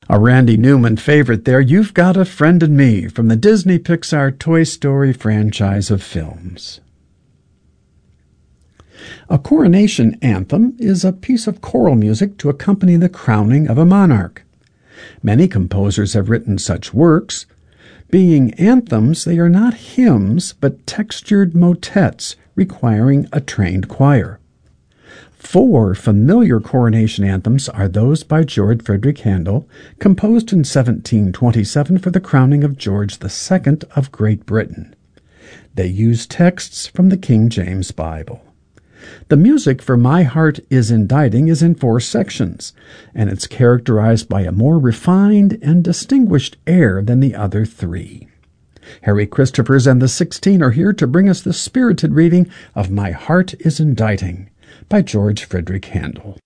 A Randy Newman favorite there, You've Got a Friend in Me, from the Disney Pixar Toy Story franchise of films. A coronation anthem is a piece of choral music to accompany the crowning of a monarch. Many composers have written such works. Being anthems, they are not hymns, but textured motets requiring a trained choir. 4 familiar coronation anthems are those by George Frederick Handel, composed in 1727 for the crowning of George II of Great Britain. They use texts from the King James Bible. The music for My Heart is Inditing is in 4 sections, and it's characterized by a more refined and distinguished air than the other 3. Harry Christophers and the 16 are here to bring us the spirited reading of My Heart is Inditing by George Frederick Handel.